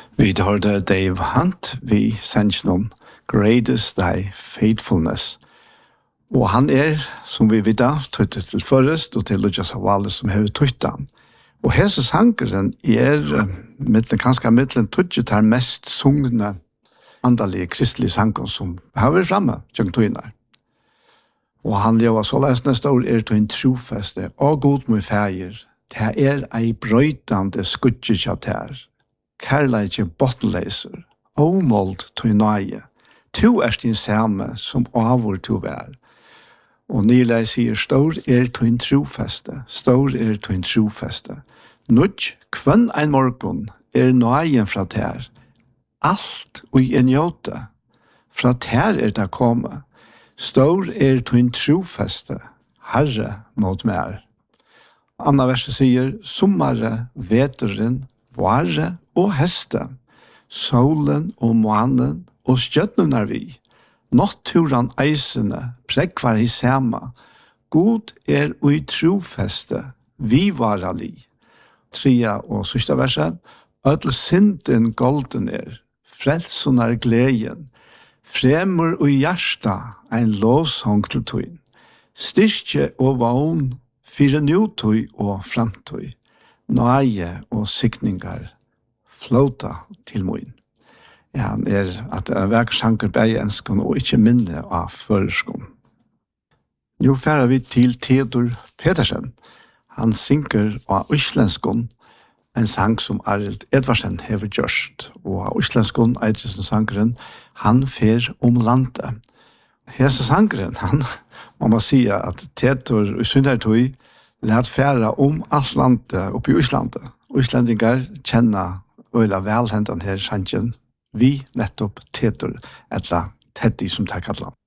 Vi hørte Dave Hunt, vi sendte noen Great is thy faithfulness. Og han som vi vet, tøytet til først, og til Lukas Havale som har tøytet han. Og hese sangeren kanskje mittelen tøytet her mest sungne andalige kristelige sanger som har vært fremme, kjøng tøyner. Og han lever så leis neste år tøyn trofeste, og god mot feir, det ei brøytande skudget av ter, kærleikje bottenleiser, omålt tøy nøye, to din samme som avur to vær. Og Nilei sier, stor tøyn trofeste, stor tøyn trofeste. Nudj, kvønn ein morgon nøyen fra ter, alt ui en jota, fra ter det komme, stor tøyn trofeste, herre mot mer. Anna verset sier, sommare, veteren, vare og heste, solen og månen og stjøtnen vi. Naturen eisene, prekvar i sema, god ui trofeste, vi vara li. 3 og sista verset, ødel synden golden frelsen gleden, fremur ui hjärsta ein lovsång til tøyn, styrke og vogn, fire nutøy og framtøy, nøye og sikningar, flåta til moin. Ja, han at verk sjanker bæg enskon og ikke minne av føreskon. Nå færer vi til Theodor Petersen. Han synker av islenskon, en sang som Arild Edvardsen hever gjørst, og av islenskon eidresen sangeren, han fer landet. Hese sangeren, han må man si at Theodor i Sundertøy lært færa alt landet oppi Islandet. Islendingar kjenner øyla velhendan her sangen, vi nettopp Theodor, etla Teddy som tar kallan.